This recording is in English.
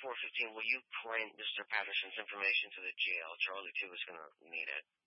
4:15, will you print Mr. Patterson's information to the jail? Charlie 2 is going to need it.